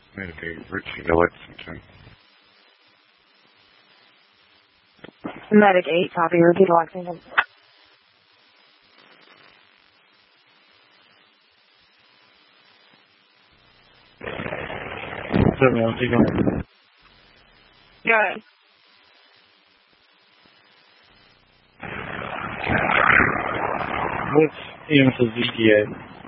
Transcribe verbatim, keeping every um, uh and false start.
Maybe Richie to Lexington. Medic eight, copy, repeat to Lexington. Certainly, I'll take on. Go ahead. What's E M S's E T A?